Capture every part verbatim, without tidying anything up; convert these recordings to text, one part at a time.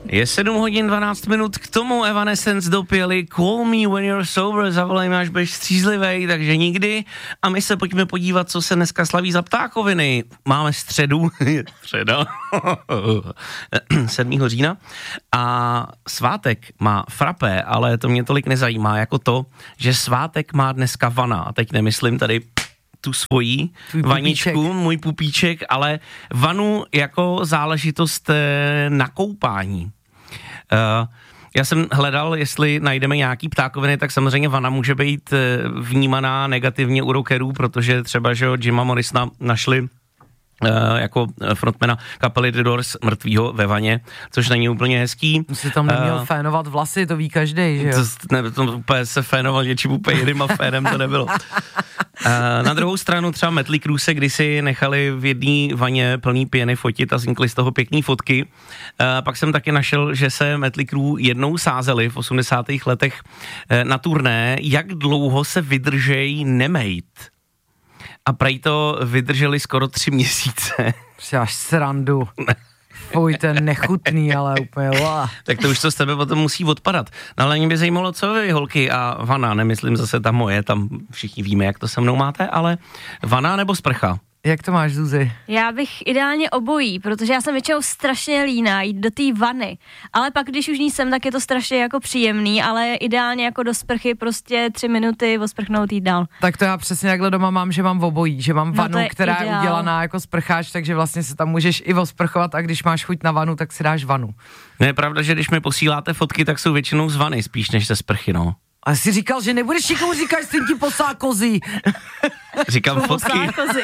Je sedm hodin dvanáct minut, k tomu Evanescence dopěli Call Me When You're Sober, zavolej mi, až budeš střízlivej, takže nikdy. A my se pojďme podívat, co se dneska slaví za ptákoviny. Máme středu, středa, sedmého října a svátek má frappé, ale to mě tolik nezajímá jako to, že svátek má dneska Vana. A teď nemyslím tady tu svojí Tvůj vaničku, pupíček. můj pupíček, ale vanu jako záležitost na koupání. Uh, já jsem hledal, jestli najdeme nějaký ptákoviny, tak samozřejmě vana může být vnímaná negativně u rockerů, protože třeba, že Jima Morrisona našli Uh, jako frontmana kapely The Doors mrtvýho ve vaně, což není úplně hezký. Jsi tam neměl uh, fénovat vlasy, to ví každej, že jo? To, ne, to úplně se fénoval něčím úplně jiným a fénem to nebylo. Uh, na druhou stranu třeba Mötley Crüe se kdysi nechali v jedné vaně plný pěny fotit a vznikly z toho pěkný fotky. Uh, pak jsem taky našel, že se Mötley Crüe jednou sázeli v osmdesátých letech uh, na turné, jak dlouho se vydržejí nemejt. A prej to vydrželi skoro tři měsíce. Až srandu. Fuj, ten nechutný, ale úplně lá. Tak to už to z tebe potom musí odpadat. No ale mě by zajímalo, co vy, holky a vana, nemyslím zase ta moje, tam všichni víme, jak to se mnou máte, ale vana nebo sprcha? Jak to máš, Zuzi? Já bych ideálně obojí, protože já jsem většinou strašně líná jít do té vany, ale pak, když už ní jsem, tak je to strašně jako příjemný, ale ideálně jako do sprchy prostě tři minuty osprchnout jít dál. Tak to já přesně takhle doma mám, že mám obojí, že mám vanu, no která ideál. je udělaná jako sprcháč, takže vlastně se tam můžeš i osprchovat a když máš chuť na vanu, tak si dáš vanu. No je pravda, že když mi posíláte fotky, tak jsou většinou z vany spíš než ze sprchy, no. A jsi říkal, že nebudeš nikomu říkat, že jsem ti poslal kozy. Říkám fotky.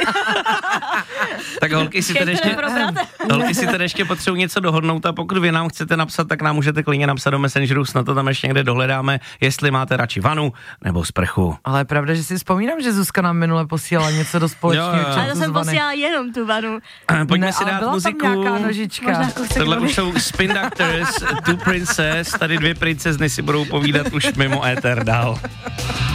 Tak holky si, tedy ještě, holky si tedy ještě potřebují něco dohodnout a pokud vy nám chcete napsat, tak nám můžete klidně napsat do Messengeru, snad to tam ještě někde dohledáme, jestli máte radši vanu nebo sprchu. Ale je pravda, že si vzpomínám, že Zuzka nám minule posílala něco do společného čatu. Ale to jsem posílala jenom tu vanu. Pojďme ne, si dát muziku. Tohle už jsou Spin Doctors, Two Princess, tady dvě princezny si budou povídat už mimo éter dál.